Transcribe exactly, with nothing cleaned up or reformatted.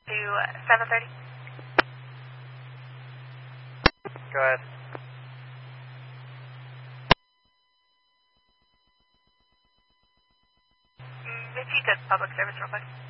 to seven thirty. Go ahead. Mm, if you could public service real quick.